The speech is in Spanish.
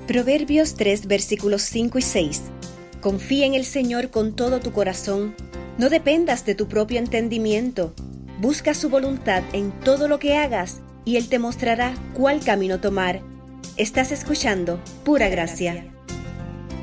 Proverbios 3, versículos 5 y 6. Confía en el Señor con todo tu corazón. No dependas de tu propio entendimiento. Busca su voluntad en todo lo que hagas y Él te mostrará cuál camino tomar. Estás escuchando Pura Gracia.